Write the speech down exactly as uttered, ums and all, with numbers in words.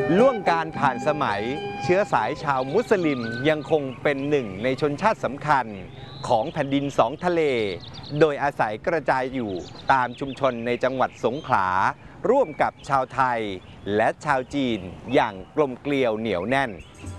ล่วงการผ่านสมัยเชื้อสายชาวมุสลิมยังคงเป็นหนึ่งในชนชาติสำคัญของแผ่นดินสองทะเลโดยอาศัยกระจายอยู่ตามชุมชนในจังหวัดสงขลาร่วมกับชาวไทยและชาวจีนอย่างกลมเกลียวเหนียวแน่น